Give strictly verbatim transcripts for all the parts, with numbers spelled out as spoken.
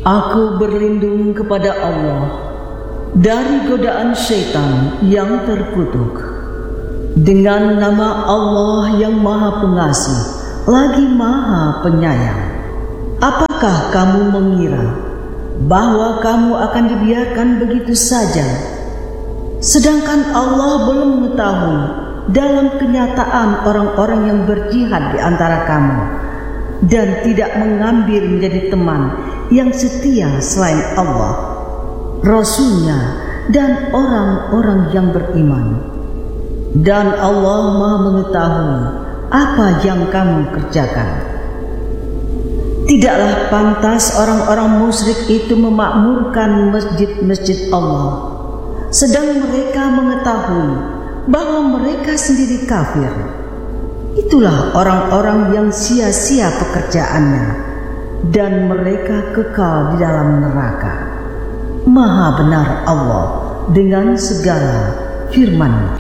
Aku berlindung kepada Allah dari godaan syaitan yang terkutuk. Dengan nama Allah yang Maha Pengasih lagi Maha Penyayang. Apakah kamu mengira bahwa kamu akan dibiarkan begitu saja, sedangkan Allah belum mengetahui dalam kenyataan orang-orang yang berjihad di antara kamu dan tidak mengambil menjadi teman yang setia selain Allah, Rasulnya, dan orang-orang yang beriman. Dan Allah Maha mengetahui apa yang kamu kerjakan. Tidaklah pantas orang-orang musyrik itu memakmurkan masjid-masjid Allah, sedang mereka mengetahui bahwa mereka sendiri kafir. Itulah orang-orang yang sia-sia pekerjaannya, dan mereka kekal di dalam neraka. Maha benar Allah dengan segala firman-Nya.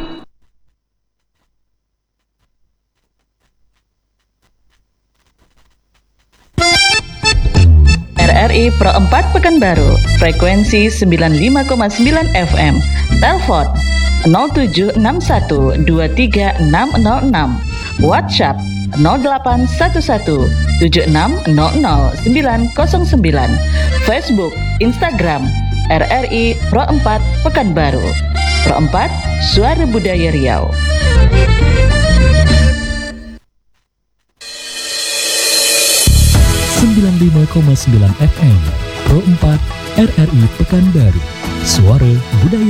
R R I Pro empat Pekanbaru, frekuensi sembilan puluh lima koma sembilan F M, telepon nol tujuh enam satu dua tiga enam nol enam, WhatsApp nol delapan satu satu tujuh enam nol nol sembilan nol sembilan, Facebook, Instagram R R I Pro empat Pekanbaru. Pro empat, Suara Budaya Riau. sembilan puluh lima koma sembilan F M Pro empat R R I Pekanbaru, Suara Budaya